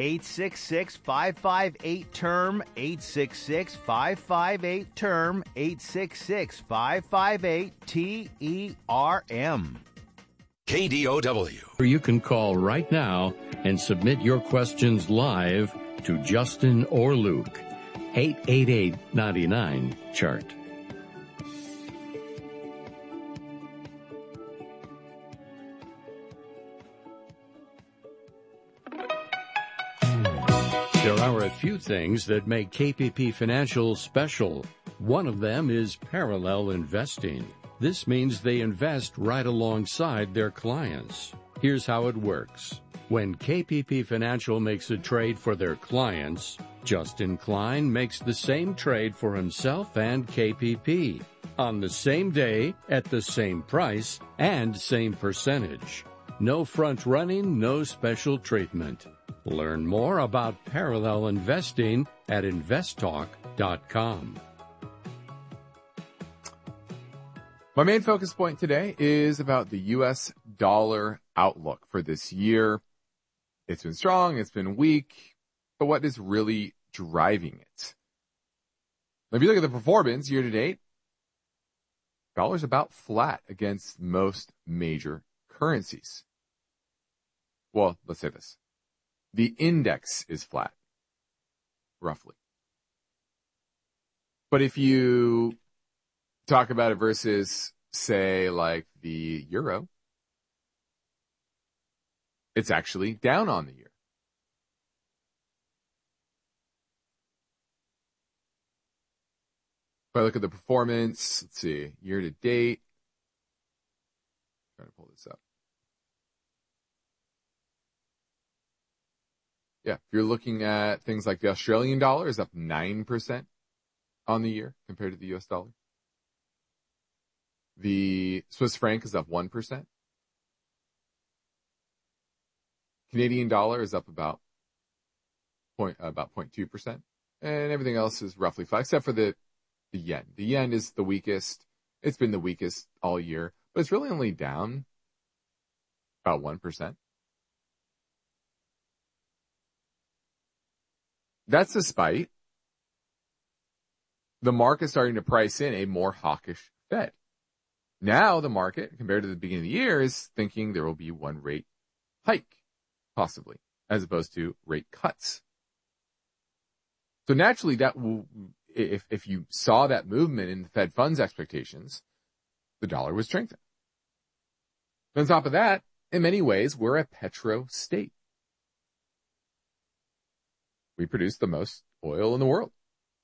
866-558-TERM, 866-558-TERM, 866-558-TERM. KDOW. You can call right now and submit your questions live to Justin or Luke. 888-99-CHART. There are a few things that make KPP Financial special. One of them is parallel investing. This means they invest right alongside their clients. Here's how it works. When KPP Financial makes a trade for their clients, Justin Klein makes the same trade for himself and KPP on the same day, at the same price, and same percentage. No front running, no special treatment. Learn more about parallel investing at investtalk.com. My main focus point today is about the U.S. dollar outlook for this year. It's been strong, it's been weak, but what is really driving it? If you look at the performance year to date, dollar's about flat against most major currencies. Well, let's say this. The index is flat, roughly. But if you talk about it versus, say, like the euro, it's actually down on the year. If I look at the performance, let's see, year to date, trying to pull this up. Yeah, if you're looking at things like the Australian dollar is up 9% on the year compared to the US dollar. The Swiss franc is up 1%. Canadian dollar is up about 0.2%. And everything else is roughly flat, except for the yen. The yen is the weakest. It's been the weakest all year, but it's really only down about 1%. That's despite the market starting to price in a more hawkish Fed. Now the market, compared to the beginning of the year, is thinking there will be one rate hike, possibly, as opposed to rate cuts. So naturally, that will, if you saw that movement in the Fed funds expectations, the dollar would strengthen. On top of that, in many ways, we're a petro state. We produce the most oil in the world.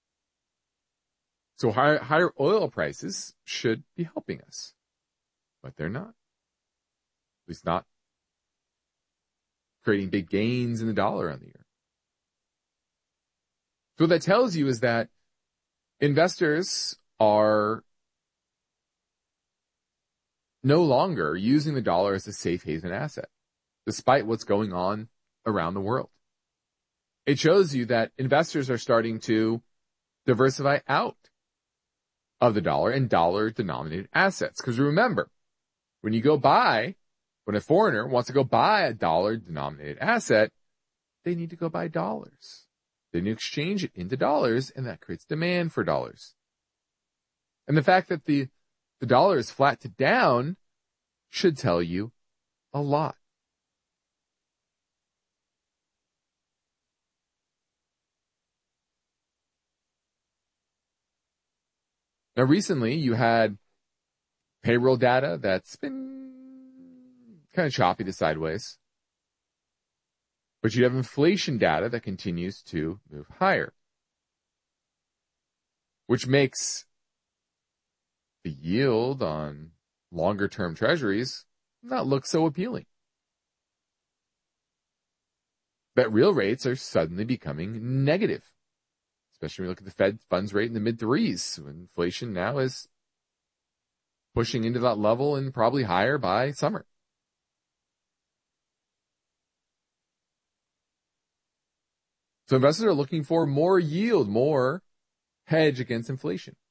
So higher oil prices should be helping us. But they're not. At least not creating big gains in the dollar on the year. So what that tells you is that investors are no longer using the dollar as a safe haven asset, despite what's going on around the world. It shows you that investors are starting to diversify out of the dollar and dollar-denominated assets. Because remember, when a foreigner wants to go buy a dollar-denominated asset, they need to go buy dollars. They need to exchange it into dollars, and that creates demand for dollars. And the fact that the dollar is flat to down should tell you a lot. Now, recently, you had payroll data that's been kind of choppy to sideways. But you have inflation data that continues to move higher, which makes the yield on longer-term treasuries not look so appealing. But real rates are suddenly becoming negative. Especially when you look at the Fed funds rate in the mid-threes, when inflation now is pushing into that level and probably higher by summer. So investors are looking for more yield, more hedge against inflation.